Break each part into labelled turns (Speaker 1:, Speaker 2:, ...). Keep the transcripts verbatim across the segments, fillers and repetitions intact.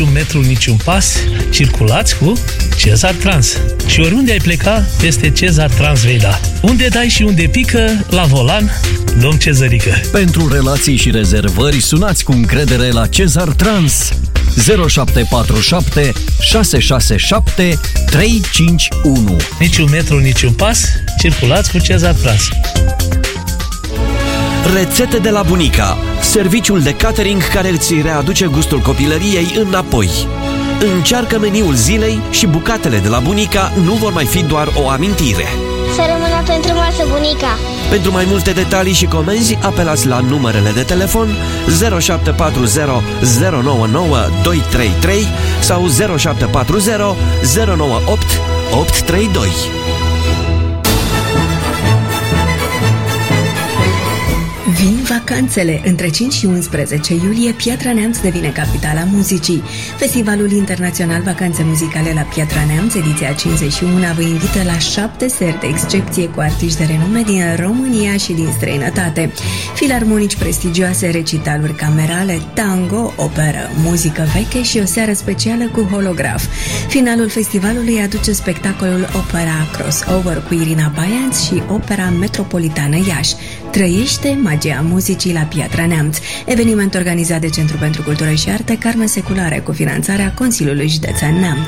Speaker 1: niciun metru, niciun pas, circulați cu Cezar Trans. Și oriunde ai pleca, peste Cezar Trans vei da. Unde dai și unde pică, la volan, domn Cezărică.
Speaker 2: Pentru relații și rezervări, sunați cu încredere la Cezar Trans. zero șapte patru șapte șase șase șapte trei cinci unu.
Speaker 1: Niciun metru, niciun pas, circulați cu Cezar Trans.
Speaker 3: Rețete de la bunica, serviciul de catering care îți readuce gustul copilăriei înapoi. Încearcă meniul zilei și bucatele de la bunica nu vor mai fi doar o amintire.
Speaker 4: Să rămână pentru masă, bunica!
Speaker 3: Pentru mai multe detalii și comenzi, apelați la numerele de telefon zero șapte patru zero zero nouă nouă doi trei trei sau zero șapte patru zero zero nouă opt opt trei doi.
Speaker 5: Vin vacanțele! Între cinci și unsprezece iulie, Piatra Neamț devine capitala muzicii. Festivalul Internațional Vacanțe Muzicale la Piatra Neamț, ediția cincizeci și unu, vă invită la șapte seri de excepție cu artiști de renume din România și din străinătate. Filarmonici prestigioase, recitaluri camerale, tango, operă, muzică veche și o seară specială cu holograf. Finalul festivalului aduce spectacolul Opera Crossover cu Irina Baianț și Opera Metropolitană Iași. Trăiește magia muzicii la Piatra Neamț, eveniment organizat de Centrul pentru Cultură și Arte Carme Seculare cu finanțarea Consiliului Județean Neamț.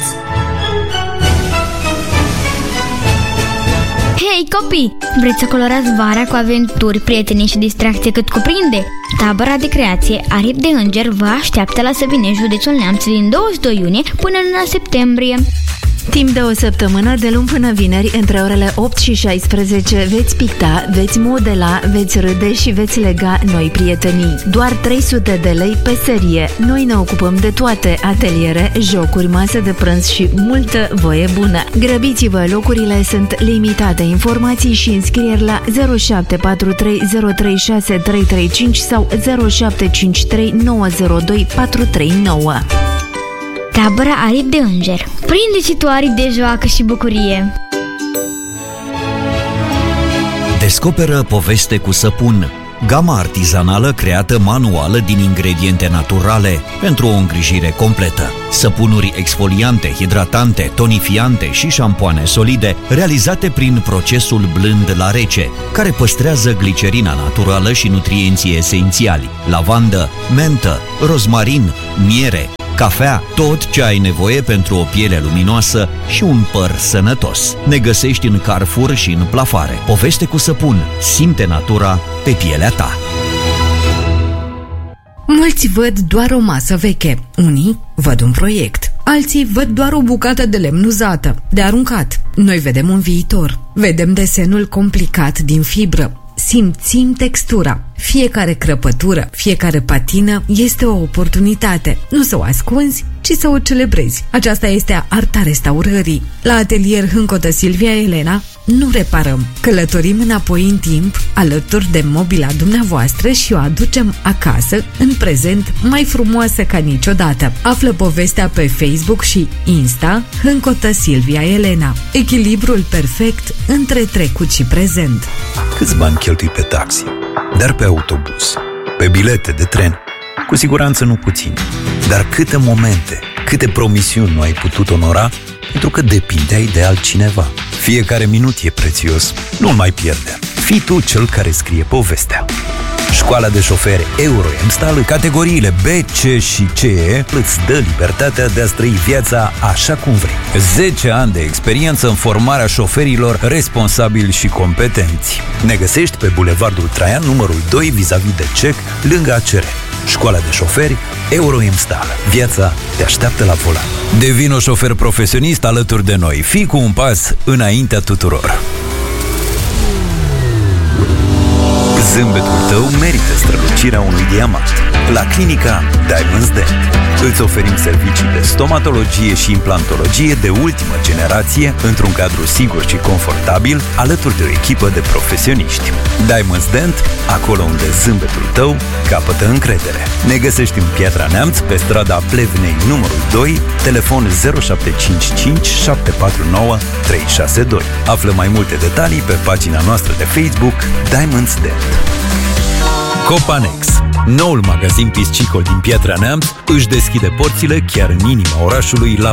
Speaker 6: Hei copii! Vreți să colorați vara cu aventuri, prieteni și distracție cât cuprinde? Tabăra de creație Aripi de Înger vă așteaptă la Săbine, județul Neamț, din douăzeci și doi iunie până în luna septembrie.
Speaker 7: Timp de o săptămână, de luni până vineri, între orele opt și șaisprezece, veți picta, veți modela, veți râde și veți lega noi prietenii. Doar trei sute de lei pe serie. Noi ne ocupăm de toate: ateliere, jocuri, mase de prânz și multă voie bună. Grăbiți-vă, locurile sunt limitate. Informații și înscrieri la zero șapte patru trei zero trei șase trei trei cinci sau zero șapte cinci trei nouă zero doi patru trei nouă.
Speaker 6: Tabăra Aripi de Înger. Prinde situații de joacă și bucurie.
Speaker 2: Descoperă poveste cu săpun. Gama artizanală creată manuală din ingrediente naturale pentru o îngrijire completă. Săpunuri exfoliante, hidratante, tonifiante și șampoane solide realizate prin procesul blând la rece, care păstrează glicerina naturală și nutrienții esențiali: lavandă, mentă, rozmarin, miere, cafea, tot ce ai nevoie pentru o piele luminoasă și un păr sănătos. Ne găsești în Carrefour și în Plafare. Poveste cu săpun. Simte natura pe pielea ta.
Speaker 8: Mulți văd doar o masă veche, unii văd un proiect, alții văd doar o bucată de lemn uzată, de aruncat. Noi vedem un viitor, vedem desenul complicat din fibră, simțim textura. Fiecare crăpătură, fiecare patină este o oportunitate. Nu să o ascunzi, ci să o celebrezi. Aceasta este arta restaurării. La atelier Hâncotă Silvia Elena nu reparăm, călătorim înapoi în timp alături de mobila dumneavoastră și o aducem acasă în prezent mai frumoasă ca niciodată. Află povestea pe Facebook și Insta Hâncotă Silvia Elena. Echilibrul perfect între trecut și prezent.
Speaker 9: Câți bani cheltui pe taxi? Dar pe autobuz, pe bilete de tren, cu siguranță nu puțin. Dar câte momente, câte promisiuni nu ai putut onora pentru că depindeai de altcineva. Fiecare minut e prețios, nu-l mai pierde. Fii tu cel care scrie povestea. Școala de șoferi Euro-Emstal, categoriile B, C și C E, îți dă libertatea de a trăi viața așa cum vrei. zece ani de experiență în formarea șoferilor responsabili și competenți. Ne găsești pe Bulevardul Traian, numărul doi, vis-a-vis de C E C, lângă A C R. Școala de șoferi Euro-Emstal. Viața te așteaptă la volan. Devino șofer profesionist alături de noi. Fii cu un pas înaintea tuturor. Zâmbetul tău merită strălucirea unui diamant. La clinica Diamonds Dent îți oferim servicii de stomatologie și implantologie de ultimă generație într-un cadru sigur și confortabil, alături de o echipă de profesioniști. Diamonds Dent, acolo unde zâmbetul tău capătă încredere. Ne găsești în Piatra Neamț, pe strada Plevnei numărul doi, telefon zero șapte cinci cinci șapte patru nouă trei șase doi. Află mai multe detalii pe pagina noastră de Facebook Diamonds Dent. Copanex, noul magazin piscicol din Piatra Neamț, își deschide porțile chiar în inima orașului la